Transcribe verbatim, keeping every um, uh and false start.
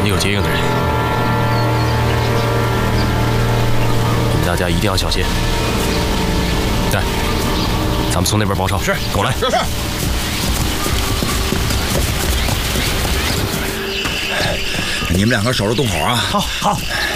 里有接应的人，你们大家一定要小心。来，咱们从那边包抄。是，跟我来。是。 你们两个守着洞口啊！ 好，好。